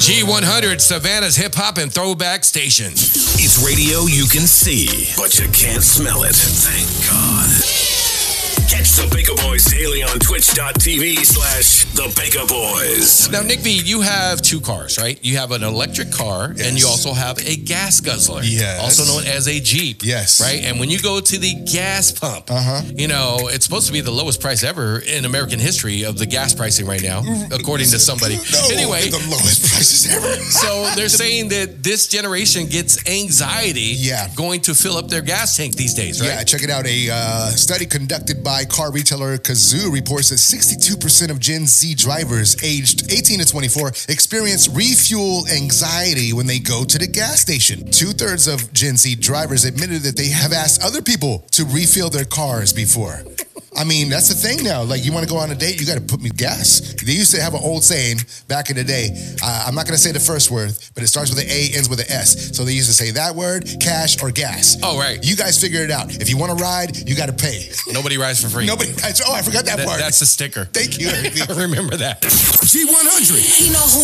G100, Savannah's hip hop and throwback station. It's radio you can see, but you can't smell it. Thank God. Catch the Baker Boys daily on twitch.tv/the Baker Boys. Now, Nick B, you have two cars, right? You have an electric car, and you also have a gas guzzler. Yes. Also known as a Jeep. Yes. Right? And when you go to the gas pump, you know, it's supposed to be the lowest price ever in American history of the gas pricing right now, according to somebody. Anyway, the lowest prices ever. so they're saying that this generation gets anxiety going to fill up their gas tank these days, right? Yeah, check it out. A study conducted by car retailer Kazoo reports that 62% of Gen Z drivers aged 18 to 24 experience refuel anxiety when they go to the gas station. 2/3 of Gen Z drivers admitted that they have asked other people to refill their cars before. I mean, that's the thing now. Like, you want to go on a date, you got to put me gas. They used to have an old saying back in the day. I'm not going to say the first word, but it starts with an A, ends with an S. So they used to say that word, cash, or gas. Oh, right. You guys figure it out. If you want to ride, you got to pay. Nobody rides for free. Nobody. Oh, I forgot that part. That's the sticker. Thank you. Remember that. G100. You know who